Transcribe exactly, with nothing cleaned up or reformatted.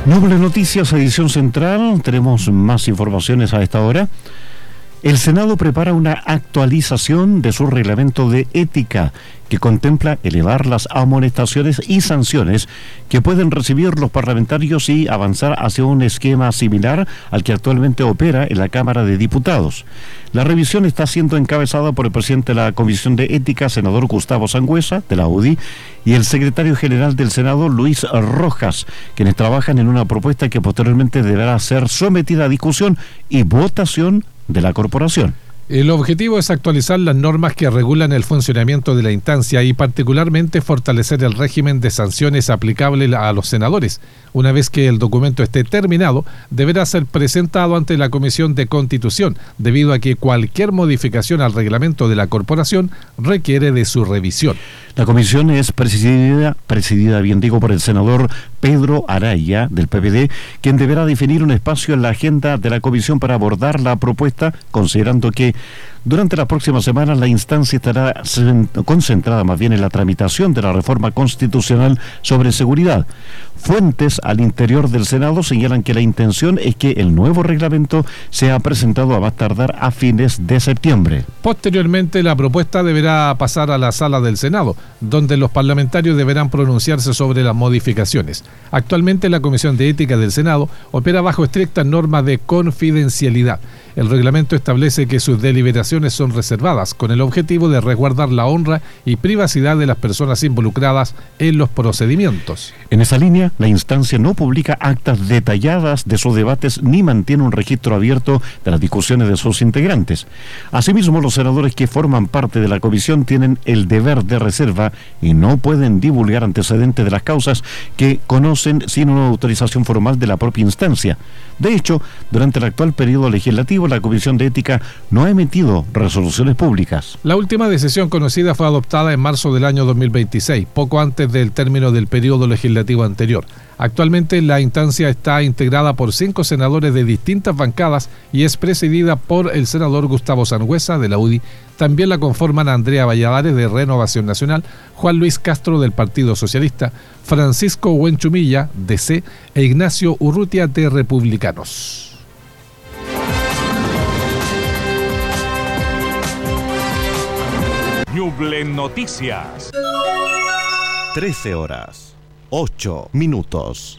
Noble Noticias, edición central. Tenemos más informaciones a esta hora. El Senado prepara una actualización de su reglamento de ética que contempla elevar las amonestaciones y sanciones que pueden recibir los parlamentarios y avanzar hacia un esquema similar al que actualmente opera en la Cámara de Diputados. La revisión está siendo encabezada por el presidente de la Comisión de Ética, senador Gustavo Sangüesa, de la U D I, y el secretario general del Senado, Luis Rojas, quienes trabajan en una propuesta que posteriormente deberá ser sometida a discusión y votación de la corporación. El objetivo es actualizar las normas que regulan el funcionamiento de la instancia y particularmente fortalecer el régimen de sanciones aplicable a los senadores. Una vez que el documento esté terminado, deberá ser presentado ante la Comisión de Constitución, debido a que cualquier modificación al reglamento de la corporación requiere de su revisión. La comisión es presidida, presidida bien digo, por el senador Pedro Araya, del P P D, quien deberá definir un espacio en la agenda de la comisión para abordar la propuesta, considerando que durante las próximas semanas la instancia estará concentrada más bien en la tramitación de la reforma constitucional sobre seguridad. Fuentes al interior del Senado señalan que la intención es que el nuevo reglamento sea presentado a más tardar a fines de septiembre. Posteriormente, la propuesta deberá pasar a la sala del Senado, donde los parlamentarios deberán pronunciarse sobre las modificaciones. Actualmente, la Comisión de Ética del Senado opera bajo estrictas normas de confidencialidad. El reglamento establece que sus deliberaciones son reservadas, con el objetivo de resguardar la honra y privacidad de las personas involucradas en los procedimientos. En esa línea, la instancia no publica actas detalladas de sus debates ni mantiene un registro abierto de las discusiones de sus integrantes. Asimismo, los senadores que forman parte de la comisión tienen el deber de reserva y no pueden divulgar antecedentes de las causas que conocen sin una autorización formal de la propia instancia. De hecho, durante el actual periodo legislativo, la Comisión de Ética no ha emitido resoluciones públicas. La última decisión conocida fue adoptada en marzo del año dos mil veintiséis, poco antes del término del periodo legislativo anterior. Actualmente la instancia está integrada por cinco senadores de distintas bancadas y es presidida por el senador Gustavo Sangüesa, de la U D I. También la conforman Andrea Valladares, de Renovación Nacional, Juan Luis Castro, del Partido Socialista, Francisco Huenchumilla, D C, e Ignacio Urrutia, de Republicanos. Noble Noticias. trece horas, ocho minutos.